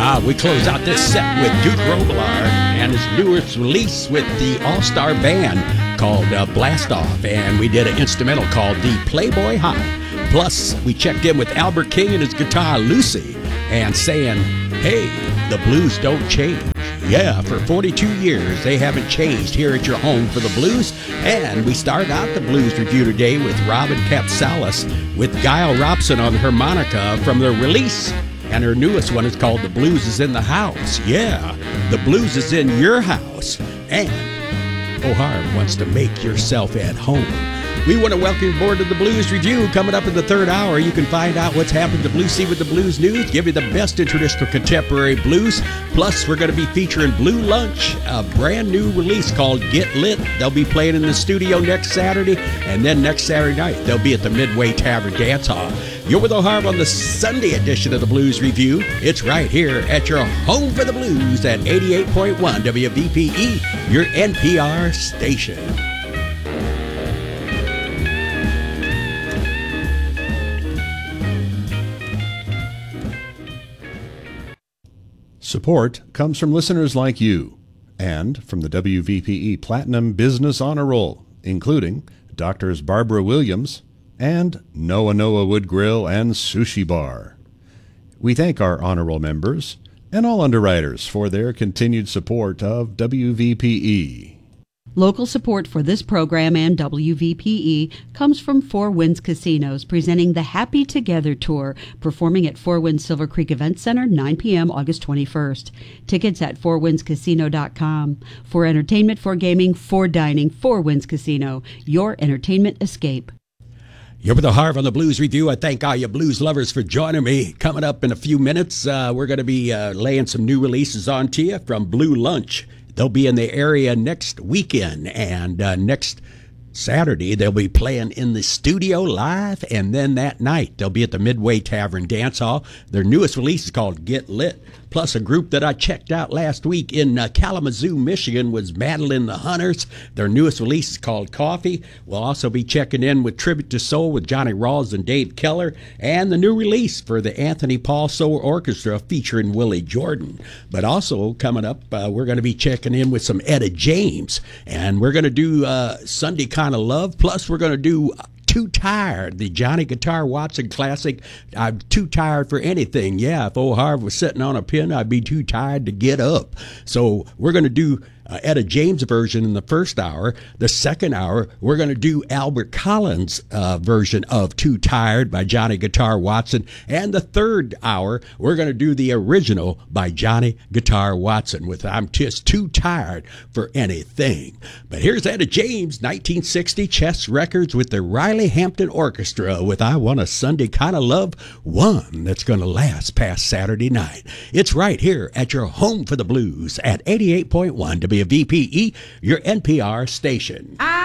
We close out this set with Duke Robillard and his newest release with the All-Star Band called Blast Off, and we did an instrumental called The Playboy High. Plus, we checked in with Albert King and his guitar Lucy and saying, hey, the blues don't change. Yeah, for 42 years, they haven't changed here at your home for the blues. And we start out the blues review today with Robin Capsalis with Guile Robson on harmonica from their release. And her newest one is called The Blues is in the House. Yeah, the blues is in your house. And O'Hara wants to make yourself at home. We want to welcome you aboard to the Blues Review. Coming up in the third hour, you can find out what's happened to Blue Sea with the Blues News, give you the best in traditional contemporary blues. Plus, we're going to be featuring Blue Lunch, a brand new release called Get Lit. They'll be playing in the studio next Saturday, and then next Saturday night, they'll be at the Midway Tavern Dance Hall. You're with O'Hara on the Sunday edition of the Blues Review. It's right here at your home for the blues at 88.1 WVPE, your NPR station. Support comes from listeners like you and from the WVPE Platinum Business Honor Roll, including Doctors Barbara Williams and Noah Wood Grill and Sushi Bar. We thank our honor roll members and all underwriters for their continued support of WVPE. Local support for this program and WVPE comes from Four Winds Casinos, presenting the Happy Together Tour, performing at Four Winds Silver Creek Event Center, 9 p.m. August 21st. Tickets at fourwindscasino.com. For entertainment, for gaming, for dining, Four Winds Casino, your entertainment escape. You're with O'Hara on the Blues Review. I thank all you blues lovers for joining me. Coming up in a few minutes, we're going to be laying some new releases on to you from Blue Lunch. They'll be in the area next weekend, and next Saturday they'll be playing in the studio live, and then that night they'll be at the Midway Tavern Dance Hall. Their newest release is called Get Lit. Plus, a group that I checked out last week in Kalamazoo, Michigan was Madeline the Hunters. Their newest release is called Coffee. We'll also be checking in with Tribute to Soul with Johnny Rawls and Dave Keller, and the new release for the Anthony Paul Soul Orchestra featuring Willie Jordan. But also coming up, we're going to be checking in with some Etta James, and we're going to do Sunday Kind of Love. Plus, we're going to do Too Tired, the Johnny Guitar Watson classic. I'm too tired for anything. Yeah, if O'Hara was sitting on a pin, I'd be too tired to get up. So we're going to do Etta James version in the first hour. The second hour, we're going to do Albert Collins' version of Too Tired by Johnny Guitar Watson. And the third hour, we're going to do the original by Johnny Guitar Watson with I'm Just Too Tired for Anything. But here's Etta James, 1960 Chess Records with the Riley Hampton Orchestra with I Want a Sunday Kind of Love, one that's going to last past Saturday night. It's right here at your home for the blues at 88.1 WVPE, your NPR station.